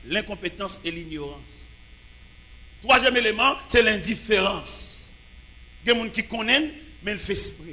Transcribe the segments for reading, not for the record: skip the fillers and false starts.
l'incompétence et l'ignorance. Troisième élément, c'est l'indifférence. Il y a des gens qui connaissent, mais ils font esprit.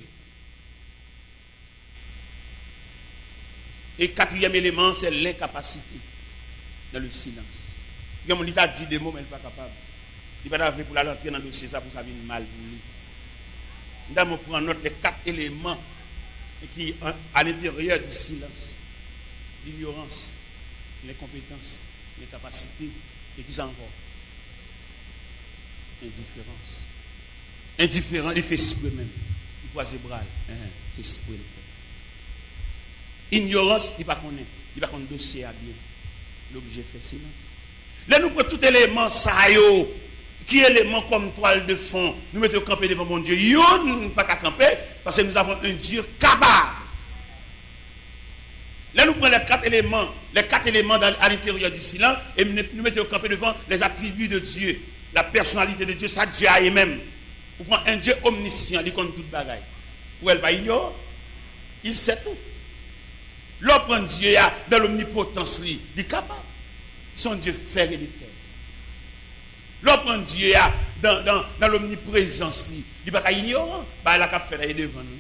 Et quatrième élément, c'est l'incapacité dans le silence. Il y a des gens qui ont dit des mots, mais ils ne sont pas capables. Il va pas pour la rentrer dans le dossier, ça pour ça venir mal pour lui. Nous allons prendre note des 4 éléments qui à l'intérieur du silence. L'ignorance, l'incompétence, l'incapacité, et qui ça encore? Indifférence. Indifférent, il fait esprit même. Il croise les bras. C'est esprit. Ignorance, il ne connaît pas. Il ne connaît pas le dossier à bien. L'objet fait silence. Là, nous prenons tout élément, ça y est. Qui est élément comme toile de fond? Nous mettons camper devant mon Dieu. Yon pas qu'à camper parce que nous avons un Dieu capable. Là, nous prenons les 4 éléments à l'intérieur du silence et nous mettons camper devant les attributs de Dieu, la personnalité de Dieu, ça Dieu a même. Vous prenez un Dieu omniscient, il connaît toute bagaille. Ou elle va ignorer, il sait tout. L'autre prend Dieu dans l'omnipotence, il est capable. Son Dieu fait et défait. L'autre prend Dieu dans l'omniprésence, il n'est pas ignorant, il a qu'à faire devant nous.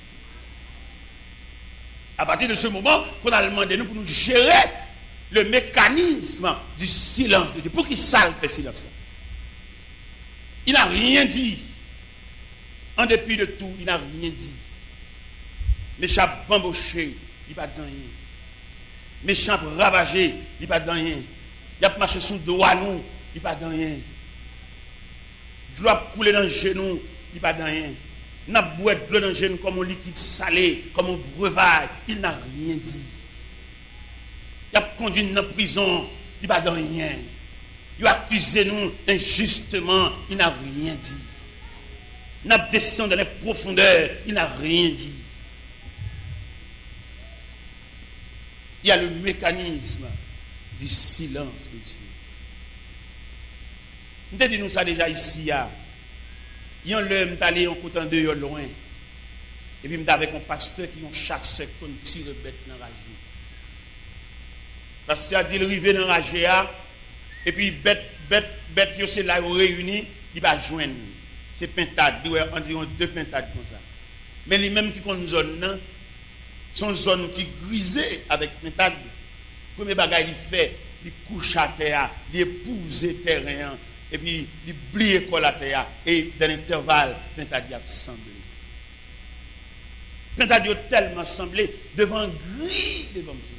À partir de ce moment, qu'on a demandé nous pour nous gérer le mécanisme du silence de Dieu. Pour qu'il salve le silence. Il n'a rien dit. En dépit de tout, il n'a rien dit. Méchant bamboché, il n'a pas dit rien. Méchant ravagé, il n'a pas dit rien. Il a marché sous le doigt nous, il n'a pas dit rien. De l'eau a coulé dans le genou, il n'a pas dit rien. Il n'a pas bu de l'eau dans le genou comme un liquide salé, comme un breuvage, il n'a rien dit. Il a conduit dans la prison, il n'a pas dit rien. Il a accusé nous injustement, il n'a rien dit. Il a descendu dans les profondeurs, il n'a rien dit. Il y a le mécanisme du silence de Dieu. Nous avons dit nous ça déjà ici. Il y a un homme qui est allé en côté de loin. Et puis il avec un pasteur qui est un chasseur qui tire bête dans la rage. Le pasteur a dit il arrive dans la rage. Et puis bête, c'est là où réuni, il va joindre. C'est pintade, environ 2 pintades comme ça. Mais les mêmes qui ont une zone, sont zone qui grisée avec pintade. Le premier bagage il fait, il couche à terre, il épouse le terrain, et puis il blie l'école à terre, et dans l'intervalle, pintade a semblé. Pintade a tellement semblé devant gris devant Dieu.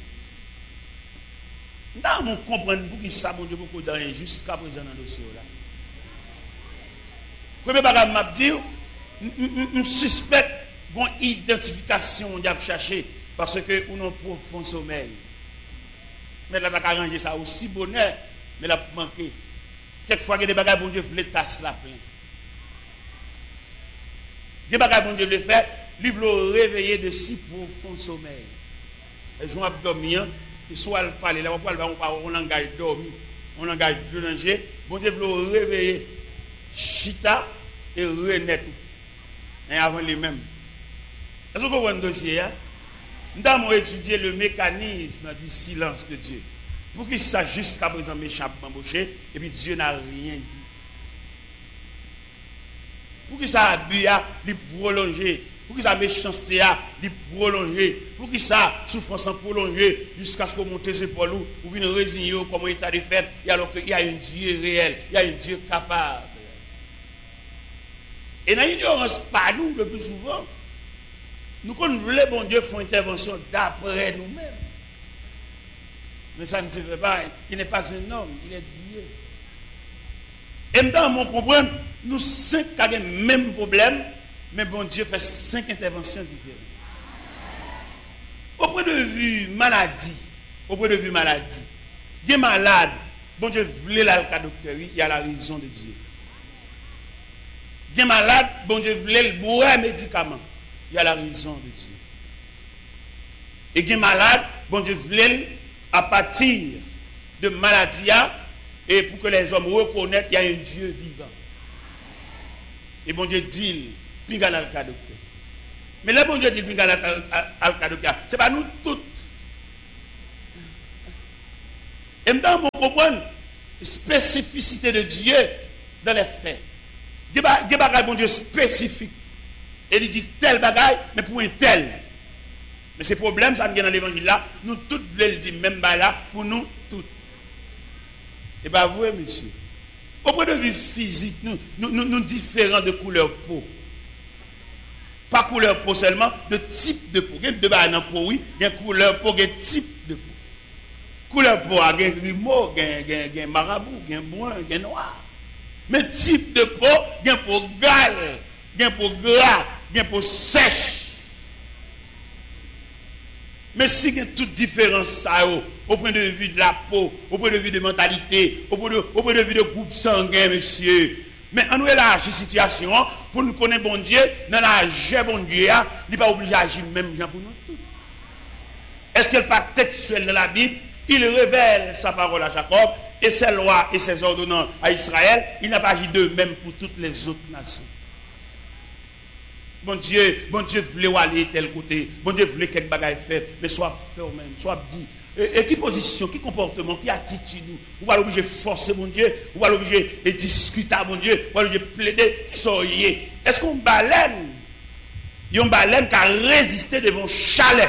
Nous comprenons pour qui ça, mon Dieu, beaucoup dans jusqu'à présent dans le dossier là. Premier bagage m'a dit, je suspecte une identification qu'on a cherché parce que nous avons un profond sommeil. Mais là, on a arrangé ça aussi bonheur, mais là, manqué. Quelquefois, il y a des bagages, bon Dieu, voulait tasser la plein. Des bagages, bon Dieu, voulait faire, il veut réveiller de si profond sommeil. Et je vais dormir, et soit elle parle, là, on langage dormi, on langage de danger, bon Dieu, veut réveiller. Chita et René et avant les mêmes. Est-ce que vous voyez un dossier? Nous avons étudié le mécanisme du silence de Dieu. Pour qu'il sache jusqu'à présent méchant embauché, et puis Dieu n'a rien dit. Pour qu'il ça abus, il prolongé. Pour qu'il ça méchanceté, il prolongé. Pour qu'il ça souffrance prolongée jusqu'à ce qu'on monte ses épaules ou vienne résigner comme état de fait, et alors qu'il y a un Dieu réel, il y a un Dieu capable. Et dans l'ignorance, pas nous, le plus souvent, nous connaissons le bon Dieu font intervention d'après nous-mêmes. Mais ça ne se fait pas. Il n'est pas un homme, il est Dieu. Et maintenant, on comprend, nous 5 avons le même problème, mais bon Dieu fait 5 interventions différentes. Au point de vue maladie, des malades, bon Dieu voulait la docteur, il y a la raison de Dieu. Des malades, bon Dieu voulait le boire médicament. Il y a la raison de Dieu. Et des malades, bon Dieu voulait à partir de maladie, et pour que les hommes reconnaissent qu'il y a un Dieu vivant. Et bon Dieu dit, pingal al docteur. Mais là, bon Dieu dit, pingal al docteur, ce n'est pas nous tous. Et Et maintenant, on comprend la spécificité de Dieu dans les faits. Il y a des bagages, bon Dieu, spécifiques. Et il dit tel bagaille, mais pour un tel. Mais ces problèmes, ça vient dans l'évangile là, nous tous voulons le dire, même là, pour nous tous. Et bien, vous, monsieur, au point de vue physique, nous différents de couleur peau. Pas couleur peau seulement, de type de peau. Il y a deux bagages dans peau, oui, il y a couleur peau, il y a type de peau. Couleur peau, il y a grimaud, il y a marabout, il y a brun, il y a noir. Mais type de peau, il y a peau gale, il y a peau gras, il y a peau sèche. Mais si il y a toute différence au point de vue de la peau, au point de vue de mentalité, au point de vue de groupe sanguin, monsieur. Mais on élargit la situation pour nous connaître bon Dieu, dans la joie bon Dieu, il n'est pas obligé d'agir même gens pour nous tous. Est-ce qu'il n'est pas textuel dans la Bible? Il révèle sa parole à Jacob et ses lois et ses ordonnances à Israël. Il n'a pas agi de même pour toutes les autres nations. Bon Dieu voulait aller tel côté. Bon Dieu voulait quelque bagaille faire. Mais soit fait même, soit dit. Et qui position, qui comportement, qui attitude. Ou va l'obliger de forcer mon Dieu. Ou va l'obliger de discuter à mon Dieu. Ou va l'obliger de plaider. Qui soyez. Est-ce qu'on baleine? Il y a une baleine qui a résisté devant chalet.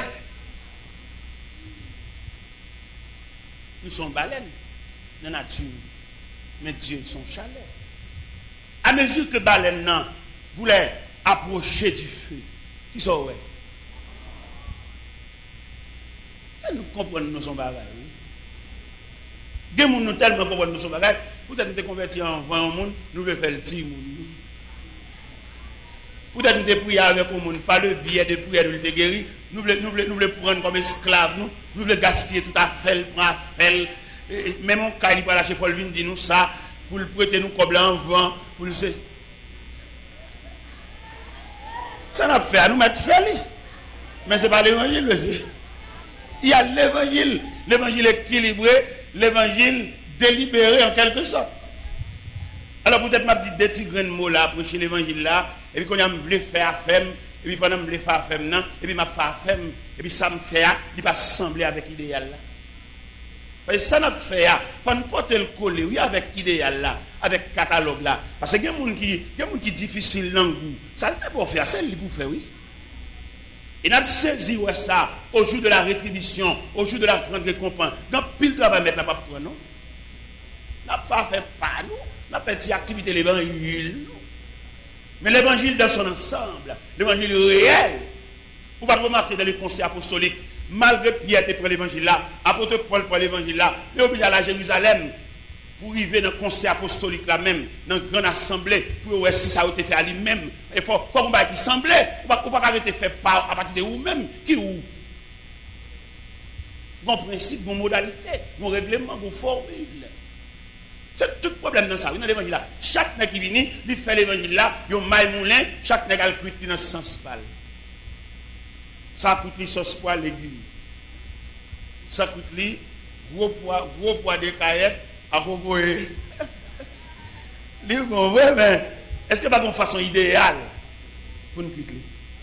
Nous sommes baleines dans la nature. Mais Dieu son chalet. À mesure que baleine voulait approcher du feu, qui sont ouais. Ça nous comprenons nous sommes bagages. Des gens nous tellement comprennent nous sommes bagages. Peut-être nous sommes convertis en 20 monde, nous voulons faire le petit monde. Peut-être nous sommes priés avec le monde, pas le billet de prière de guérir. Nous voulons prendre comme esclaves, nous voulons gaspiller tout à fait, prendre à fait. Même on cas il pas lâcher Paul vient dire nous ça pour le prêter nous comme en vent pour le ça n'a fait à nous mettre fait. Mais c'est pas l'évangile aussi. Il y a l'évangile équilibré, l'évangile délibéré en quelque sorte. Alors peut-être m'a dit des petits grains de mots là prêcher l'évangile là et puis quand on a voulu faire femme et puis pendant me faire femme non et puis m'a faire femme et puis ça me fait il pas sembler avec l'idéal là. Parce que ça n'a fait pas n'importe le coller oui avec idéal là avec catalogue là parce que il y a des gens qui difficile dans goût ça ne peut pas faire ça il pour faire oui et n'a saisi ouais ça au jour de la rétribution au jour de la grande récompense dans pile travail mettre là pas prendre non n'a pas fait pas nous n'a pas fait activité l'évangile mais l'évangile dans son ensemble l'évangile réel vous pas remarquer dans les conseils apostoliques malgré Pierre qui prend l'évangile là, apôtre Paul prend l'évangile là, il est obligé à la Jérusalem pour arriver dans le conseil apostolique là même, dans une grande assemblée, pour voir si ça a été fait à lui-même. Il faut qu'on va qui semblait, ou pas arrêter fait par à partir de vous-même, qui ou. Bon principe, bon modalité, bon règlement, bon formule. C'est tout le problème dans ça. Dans l'évangile là, chaque nègre qui vient, il fait l'évangile là, il y a un maille moulin, chaque nègre a le cuit dans ce sens pâle. Ça coûte les sauce pois légumes. Ça coûte les gros poids de caillettes à proposer. Les bon, ouais, mais est-ce que pas une façon idéale pour nous quitter?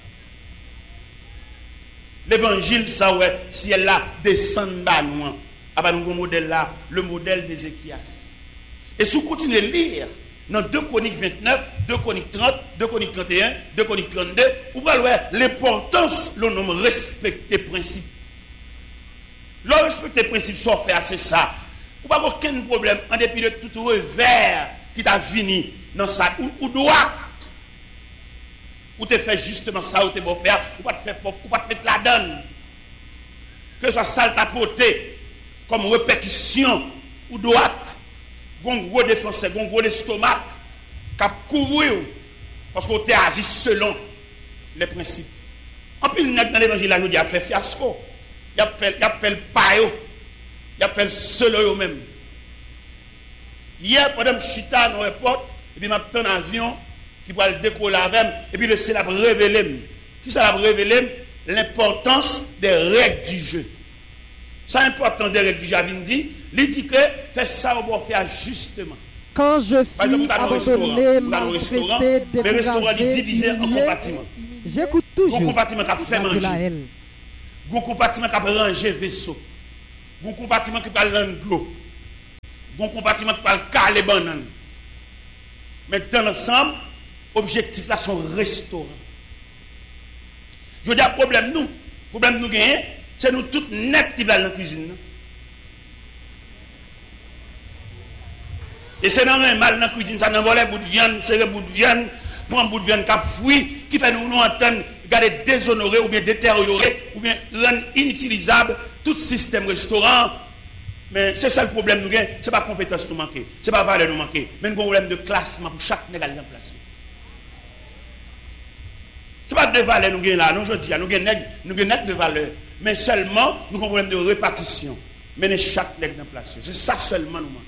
L'évangile, ça ouais, si elle là descend bas nous, à nous modèle là, le modèle d'Ézéchias. Et si vous continuez à lire dans 2 Chroniques 29, 2 Chroniques 30, 2 Chroniques 31, 2 Chroniques 32, vous voyez l'importance, le nom respecter principe. Le respecter principe, soit fait, c'est ça. Vous n'avez aucun problème, en dépit de tout revers qui t'a fini dans ça, ou droit, ou te fait justement ça, ou te beau faire, ou pas te faire ou pas te mettre la donne. Que ce soit ça ta portée, comme répétition, ou droite. Gon gros défenseur, gon gros l'estomac, cap couvrir parce qu'on t'est agi selon les principes. En plus, dans l'évangile, là, nous dit, il a fait fiasco, il a fait le paio, il a fait le seul même. Hier, pendant que je suis dans l'aéroport, et puis je m'attends un avion qui va le décoller avec, et puis le ciel a révélé. Qui ça a révélé? L'importance des règles du jeu. Ça, l'importance des règles du jeu, il dit que fait ça, on va faire justement. Quand je suis abandonné, maltraité, découragé, le restaurant est divisé en compartiments. J'écoute toujours. Un compartiment qui a fait manger. Un compartiment qui a rangé vaisseau. Un compartiment qui a l'eau. bon compartiment qui parle caler banane. Mais dans l'ensemble, objectif là sont restaurants. Je veux dire, problème nous gagnons, c'est nous tous net qui va dans la cuisine. Et c'est dans un mal dans la cuisine, ça nous vole bout de viande, serrer bout de viande, prendre bout de viande cap fruit, qui fait nous entendre, garder déshonorer ou bien détériorer, ou bien rendre inutilisable tout système restaurant. Mais c'est ça le problème nous gagnons, ce n'est pas compétence nous manquer, ce n'est pas valeur nous manquer, mais nous avons un problème de classement pour chaque négal en place. Ce n'est pas de valeur nous gagnons là, non, je dis, nous gagnons de valeur, mais seulement nous avons un problème de répartition. Mais chaque nègre en place. C'est ça seulement nous manquons.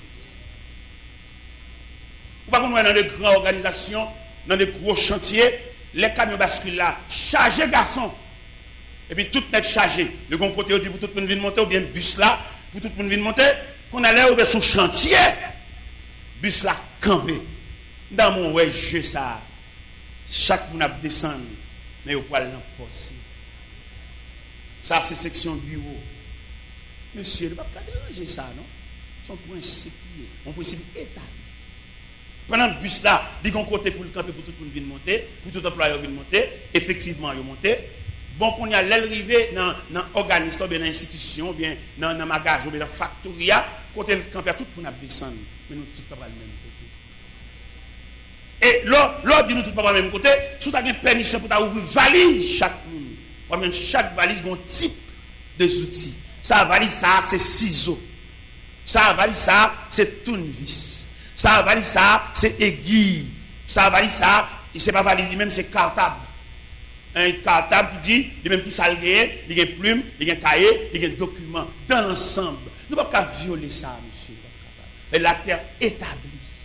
Ou pas qu'on est dans de grandes organisations, dans de gros chantiers, les camions basculent là, chargés garçons. Et puis tout est chargé. Le bon côté, pour tout le monde venir monter, ou bien bus là, pour tout le monde venir monter, qu'on allait ouvrir son chantier, bus là, campé. Dans mon jeu ça, chaque monde a descendu, mais au poil dans poste. Ça, c'est section bureau. Monsieur, il ne va pas déranger ça, non? Son principe, mon principe établi. Pendant le bus là, il y a un côté pour le camper pour tout le monde venir monter, pour tout employeur venir monter, effectivement, il monter. Bon, qu'on y a l'arrivée dans l'organisme, bien dans l'institution, bien dans le magasin, bien dans la factoria, côté le camper, tout le monde descendre. Mais nous, tout pas le même côté. Et là, dit nous tout pas le même côté, si tu as une permission pour ouvrir valise chaque monde, chaque valise a un type de outils. Ça valise ça, c'est ciseaux. Ça valise ça, c'est tournevis. Ça valise ça, c'est aiguille. Ça valise ça, c'est pas valise même, c'est cartable. Un cartable qui dit, il même qui salgué, il y a une plume, il y a un cahier, il y a un document. Dans l'ensemble, nous ne pouvons pas violer ça, monsieur. Et la terre établie.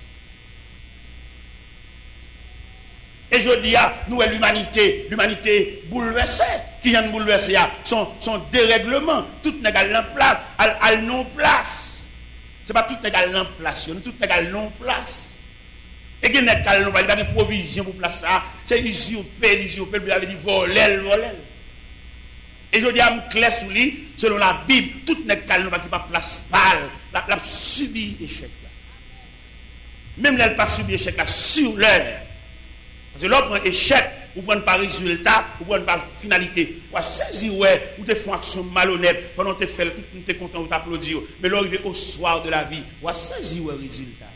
Et je dis à nous, l'humanité bouleversée, qui vient de bouleverser, son dérèglement, tout n'est pas en place, à non place. Ce n'est pas tout n'est pas en place, tout n'est pas en place. Et qu'il n'est pas en place, il n'y a pas de provision pour place ça. C'est usurpé, il avait dit voler. Et je dis à mon clair sous lui, selon la Bible, tout n'est pas en place, qui pas place pâle, la subi échec. Même là, elle pas subi échec là, sur l'heure. Parce que l'autre prend échec, ou prend pas résultat, ou prend pas finalité. Ou saisir, ou te font action malhonnête, pendant que tu fais, tu es content, ou t'applaudir. Mais l'arrivée au soir de la vie, ou saisir le résultat.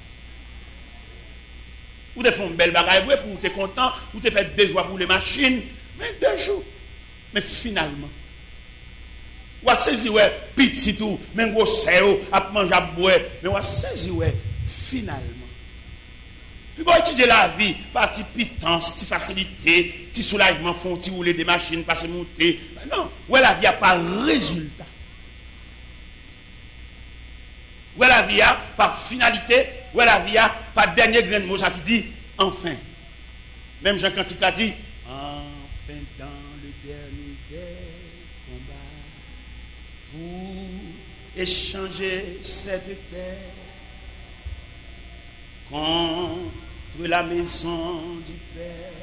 Ou te font une belle bagaille, pour tu es content, ou te fait 2 jours pour les machines, mais 2 jours. Mais finalement, ou saisir, petit tout, même gros séo, à manger, à boire, mais ou saisir, finalement. Puis bon, étudier la vie, partie pitance, petite facilité, petit soulagement, font petit rouler des machines, passer monter. Non, ouais, la vie n'a pas résultat. Ouais, la vie a pas finalité, ouais, la vie a pas dernier grain de mot, ça qui dit enfin. Même Jean Cantique a dit enfin dans le dernier des combats pour échanger cette terre. Contre la maison du Père,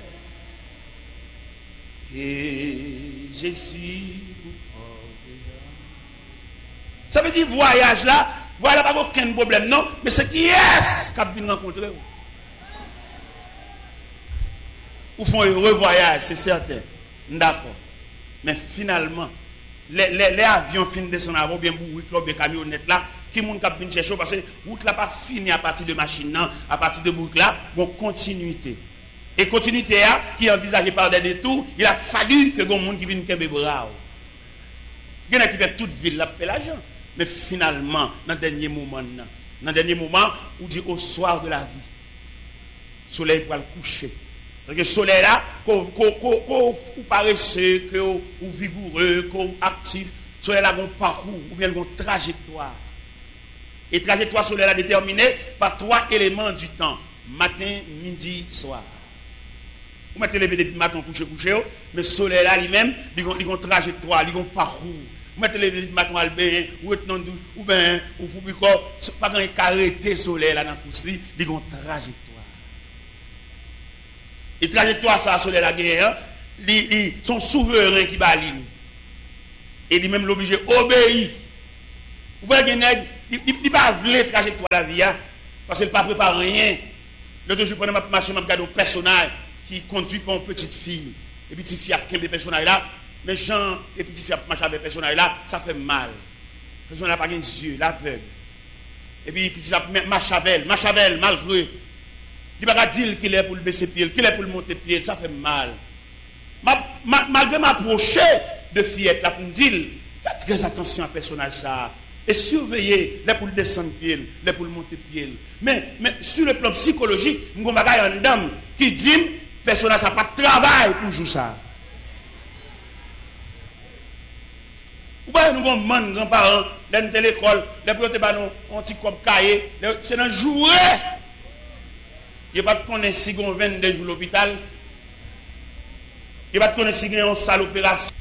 que Jésus vous portera. Ça veut dire voyage là, voilà pas aucun problème, non, mais c'est qui est-ce qui a pu rencontrer. Ou font un heureux voyage, c'est certain. D'accord. Mais finalement, les avions finissent de descendre avant, bien beaucoup de camionnettes là. Qui moun k'ap vinn chercher parce que route là pas fini à partir de machine non, à partir de boucle là, bon continuité. Et continuité là qui est envisagée par des détours, il a fallu que gon monde qui vienne kembe bras. Il y en a qui fait toute ville là fait l'argent, mais finalement dans dernier moment où dit au soir de la vie, soleil va le coucher. Parce que soleil là qu'on paresseux, que ou vigoureux, qu'on actif, soleil là gon parcours ou bien gon trajectoire. Et trajectoire solaire est déterminée par 3 éléments du temps. Matin, midi, soir. Vous mettez lever depuis matin, coucher, mais soleil là lui-même, il a une trajectoire, il a un parcours. Vous mettez lever depuis matin, ou bien, ou pas quand il arrêté soleil là dans le pouce, il a une trajectoire. Et trajectoire, ça, soleil là, ils sont souverains qui balinent. Et lui-même l'obligé obéir. Vous voyez, il pas voulu trajectoire la vie, parce qu'il n'a pas préparé rien. L'autre jour, pendant ma marche, je regarde un personnage qui conduit pour une petite fille. Et puis, petite fille a qu'un des personnages là. Mais Jean et petite fille a marché avec personnage là, ça fait mal. Le personnage n'a pas les yeux, l'aveugle. Et puis, petite fille marche avec elle, malgré. Il ne va pas dire qu'il est pour le baisser pied, qu'il est pour le monter pied, ça fait mal. Malgré m'approcher de fillette là pour me dire, faites très attention à personnage ça. Et surveiller les pour le descendre pied, les pour le monter pied. Mais sur le plan psychologique, nous avons une dame qui dit, personnage ça pas de travail pour jouer ça. Ou bien nous avons grands-parents, dans l'école, les protés on petit comme cahier, c'est dans jouer. Il n'y a pas de connaître si on 22 jours à l'hôpital. Il n'y a pas de connaître si on a une salle opération.